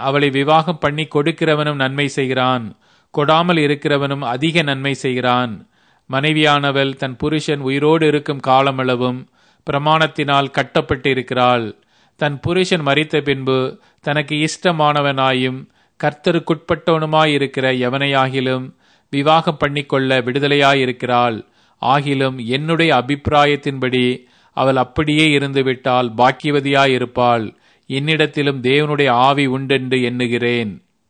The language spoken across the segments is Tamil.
அவளை விவாகம் பண்ணி கொடுக்கிறவனும் நன்மை செய்கிறான், கொடாமல் இருக்கிறவனும் அதிக நன்மை செய்கிறான். மனைவியானவள் தன் புருஷன் உயிரோடு இருக்கும் காலமளவும் பிரமாணத்தினால் கட்டப்பட்டு இருக்கிறாள். தன் புருஷன் மரித்த பின்பு தனக்கு இஷ்டமானவனாயும் கர்த்தருக்குட்பட்டவனுமாயிருக்கிற எவனையாகிலும் விவாகம் பண்ணிக்கொள்ள விடுதலையாயிருக்கிறாள். ஆகிலும் என்னுடைய அபிப்பிராயத்தின்படி அவள் அப்படியே இருந்துவிட்டால் பாக்கியவதியாயிருப்பாள். என்னிடத்திலும் தேவனுடைய ஆவி உண்டென்று எண்ணுகிறேன்.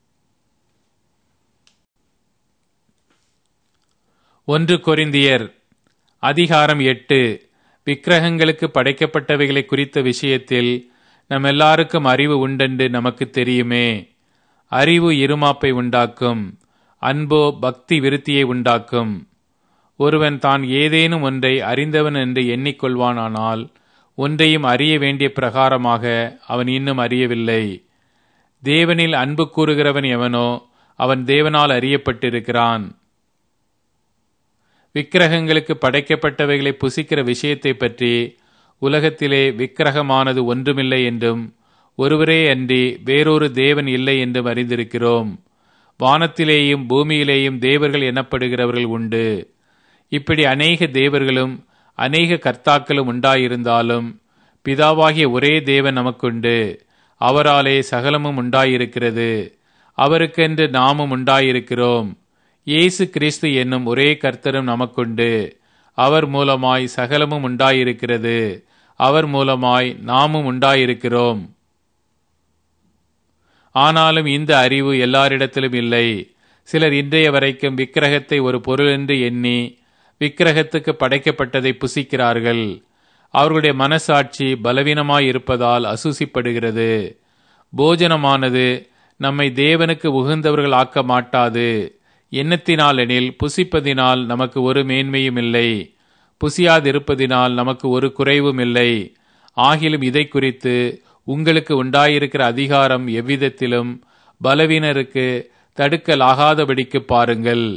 1 கொரிந்தியர் அதிகாரம் 8. விக்கிரகங்களுக்கு படைக்கப்பட்டவைகளை குறித்த விஷயத்தில் நம் எல்லாருக்கும் அறிவு உண்டென்று நமக்கு தெரியுமே. அறிவு இருமாப்பை உண்டாக்கும், அன்போ பக்தி விருத்தியை உண்டாக்கும். ஒருவன் தான் ஏதேனும் ஒன்றை அறிந்தவன் என்று எண்ணிக்கொள்வானானால் ஒன்றையும் அறிய வேண்டிய பிரகாரமாக அவன் இன்னும் அறியவில்லை. தேவனில் அன்பு கூறுகிறவன் எவனோ அவன் தேவனால் அறியப்பட்டிருக்கிறான். விக்கிரகங்களுக்கு படைக்கப்பட்டவைகளை புசிக்கிற விஷயத்தை பற்றி உலகத்திலே விக்கிரகமானது ஒன்றுமில்லை என்றும் ஒருவரே அன்றி வேறொரு தேவன் இல்லை என்றும் அறிந்திருக்கிறோம். வானத்திலேயும் பூமியிலேயும் தேவர்கள் எனப்படுகிறவர்கள் உண்டு. இப்படி அநேக தேவர்களும் அநேக கர்த்தாக்களும் உண்டாயிருந்தாலும் பிதாவாகிய ஒரே தேவன் நமக்குண்டு. அவராலே சகலமும் உண்டாயிருக்கிறது, அவருக்கென்று நாமும் உண்டாயிருக்கிறோம். இயேசு கிறிஸ்து என்னும் ஒரே கர்த்தரும் நமக்குண்டு. அவர் மூலமாய் சகலமும் உண்டாயிருக்கிறது, அவர் மூலமாய் நாமும் உண்டாயிருக்கிறோம். ஆனாலும் இந்த அறிவு எல்லாரிடத்திலும் இல்லை. சிலர் இன்றைய வரைக்கும் விக்கிரகத்தை ஒரு பொருள் என்று எண்ணி விக்கிரகத்துக்கு படைக்கப்பட்டதை புசிக்கிறார்கள். அவர்களுடைய மனசாட்சி பலவீனமாயிருப்பதால் அசூசிப்படுகிறது. போஜனமானது நம்மை தேவனுக்கு உகந்தவர்கள் ஆக்க மாட்டாது. எண்ணத்தினாலெனில் புசிப்பதினால் நமக்கு ஒரு மேன்மையும் இல்லை, புசியாதிருப்பதினால் நமக்கு ஒரு குறைவும் இல்லை. ஆகிலும் இதை குறித்து உங்களுக்கு உண்டாயிருக்கிற அதிகாரம் எவ்விதத்திலும் பலவீனருக்கு தடுக்கலாகாதபடிக்கு பாருங்கள்.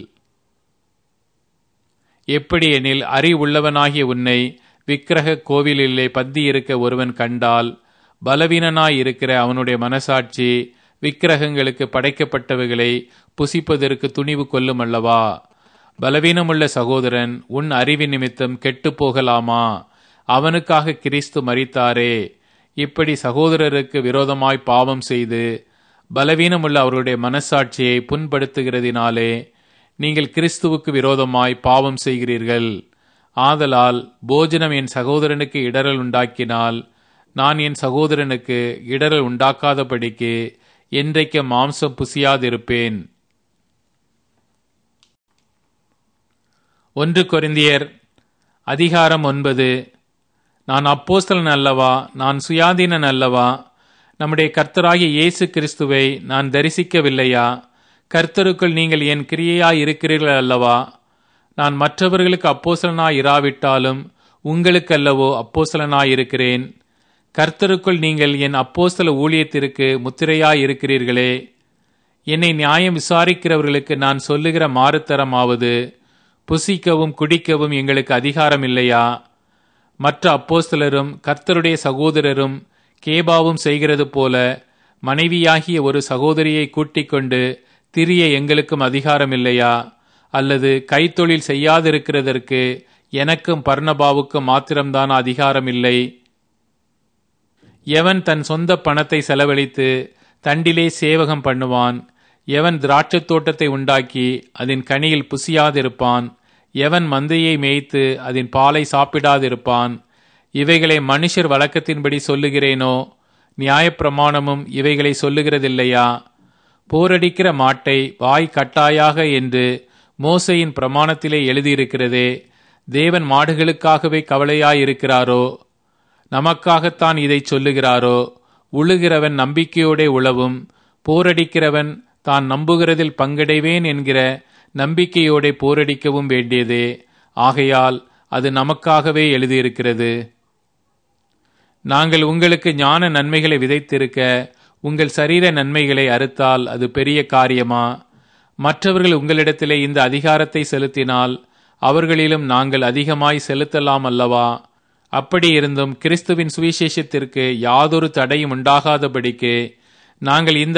எப்படியெனில் அறிவுள்ளவனாகிய உன்னை விக்கிரக கோவிலிலே பந்தியிருக்க ஒருவன் கண்டால் பலவீனனாயிருக்கிற அவனுடைய மனசாட்சி விக்கிரகங்களுக்கு படைக்கப்பட்டவைகளை புசிப்பதற்கு துணிவு கொள்ளும் அல்லவா? பலவீனமுள்ள சகோதரன் உன் அறிவின் நிமித்தம் கெட்டு போகலாமா? அவனுக்காக கிறிஸ்து மரித்தாரே. இப்படி சகோதரருக்கு விரோதமாய் பாவம் செய்து பலவீனமுள்ள அவர்களுடைய மனசாட்சியை புண்படுத்துகிறதினாலே நீங்கள் கிறிஸ்துவுக்கு விரோதமாய் பாவம் செய்கிறீர்கள். ஆதலால் போஜனம் என் சகோதரனுக்கு இடரல் உண்டாக்கினால் நான் என் சகோதரனுக்கு இடரல் உண்டாக்காதபடிக்கு என்றைக்கு மாம்சம் புசியாதிருப்பேன். 1 கொரிந்தியர் அதிகாரம் 9. நான் அப்போஸ்தலன் அல்லவா? நான் சுயாதீனன் அல்லவா? நம்முடைய கர்த்தராகிய இயேசு கிறிஸ்துவை நான் தரிசிக்கவில்லையா? கர்த்தருக்குள் நீங்கள் என் கிரியையாய் இருக்கிறீர்கள் அல்லவா? நான் மற்றவர்களுக்கு அப்போஸ்தலனாய் இராவிட்டாலும் உங்களுக்கல்லவோ அப்போஸ்தலனாயிருக்கிறேன். கர்த்தருக்குள் நீங்கள் என் அப்போஸ்தல ஊழியத்திற்கு முத்திரையாய் இருக்கிறீர்களே. என்னை நியாயம் விசாரிக்கிறவர்களுக்கு நான் சொல்லுகிற மாறுத்தரமாவது, புசிக்கவும் குடிக்கவும் எங்களுக்கு அதிகாரம் இல்லையா? மற்ற அப்போஸ்தலரும் கர்த்தருடைய சகோதரரும் கேபாவும் செய்கிறது போல மனைவியாகிய ஒரு சகோதரியை கூட்டிக் கொண்டு திரிய எங்களுக்கும் அதிகாரம் இல்லையா? அல்லது கைத்தொழில் செய்யாதிருக்கிறதற்கு எனக்கும் பர்னபாவுக்கும் மாத்திரம்தான் அதிகாரம் இல்லை? எவன் தன் சொந்த பணத்தை செலவழித்து தண்டிலே சேவகம் பண்ணுவான்? எவன் திராட்சைத் தோட்டத்தை உண்டாக்கி அதன் கனியில் புசியாதிருப்பான்? எவன் மந்தையை மேய்த்து அதன் பாலை சாப்பிடாதிருப்பான்? இவைகளை மனுஷர் வழக்கத்தின்படி சொல்லுகிறேனோ? நியாயப்பிரமாணமும் இவைகளை சொல்லுகிறதில்லையா? போரடிக்கிற மாட்டை வாய் கட்டாயாக என்று மோசையின் பிரமாணத்திலே எழுதியிருக்கிறதே. தேவன் மாடுகளுக்காகவே கவலையாயிருக்கிறாரோ? நமக்காகத்தான் இதை சொல்லுகிறாரோ? உழுகிறவன் நம்பிக்கையோடே உழவும், போரடிக்கிறவன் தான் நம்புகிறதில் பங்கடைவேன் என்கிற நம்பிக்கையோடே போரடிக்கவும் வேண்டியதே. ஆகையால் அது நமக்காகவே எழுதியிருக்கிறது. நாங்கள் உங்களுக்கு ஞான நன்மைகளை விதைத்திருக்க உங்கள் சரீர நன்மைகளை அறுத்தால் அது பெரிய காரியமா? மற்றவர்கள் உங்களிடத்திலே இந்த அதிகாரத்தை செலுத்தினால் அவர்களிலும் நாங்கள் அதிகமாய் செலுத்தலாம் அல்லவா? அப்படி இருந்தும் கிறிஸ்துவின் சுவிசேஷத்திற்கு யாதொரு தடையும் உண்டாகாதபடிக்கு நாங்கள் இந்த